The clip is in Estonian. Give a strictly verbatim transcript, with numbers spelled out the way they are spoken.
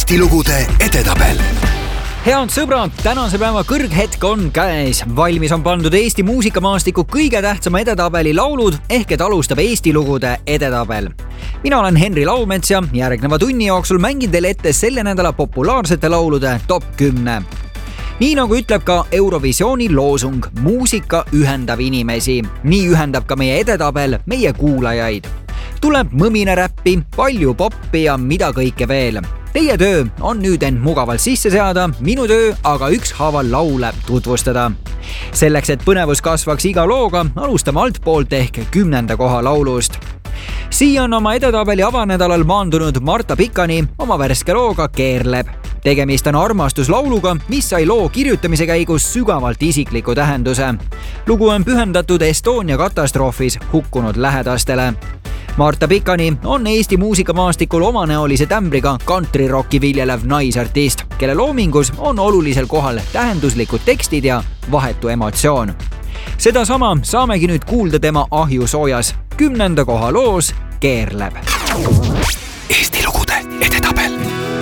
Eesti lugude edetabel. Head sõbrad, tänase päeva kõrghetk on käes. Valmis on pandud Eesti muusikamaastiku kõige tähtsama edetabeli laulud, ehk et alustab Eesti lugude edetabel. Mina olen Henri Laumets ja järgneva tunni jooksul mängin teile ette selle nädala populaarsete laulude top kümne. Nii nagu ütleb ka Eurovisiooni loosung, muusika ühendab inimesi. Nii ühendab ka meie edetabel meie kuulajaid. Tuleb mõmine räppi, palju poppi ja mida kõike veel. Teie töö on nüüd end mugavalt sisse seada, minu töö aga ükshaaval laule tutvustada. Selleks, et põnevus kasvaks iga looga, alustame altpoolt ehk kümnenda koha laulust. Siia on oma edetabeli avanädalal maandunud Marta Pikani oma värske looga Keerleb. Tegemist on armastuslauluga, mis sai loo kirjutamise käigus sügavalt isikliku tähenduse. Lugu on pühendatud Estonia katastroofis hukkunud lähedastele. Marta Pikani on Eesti muusikamaastikul omanäolise tämbriga countryrocki viljelev naisartist, kelle loomingus on olulisel kohal tähenduslikud tekstid ja vahetu emotsioon. Seda sama saamegi nüüd kuulda tema ahjusoojas kümnenda koha loos Keerleb. Eesti